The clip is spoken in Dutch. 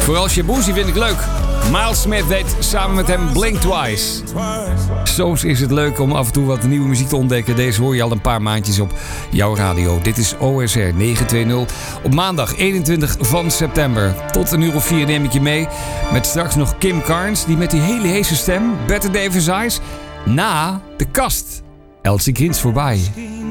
Vooral Shaboozey vind ik leuk. Miles Smith deed samen met hem Blink Twice. Soms is het leuk om af en toe wat nieuwe muziek te ontdekken. Deze hoor je al een paar maandjes op jouw radio. Dit is OSR 920 op maandag 21 van september. Tot 1:04 neem ik je mee met straks nog Kim Carnes, die met die hele heese stem, Better Davis Eyes, na de kast. Elsie Grins voorbij.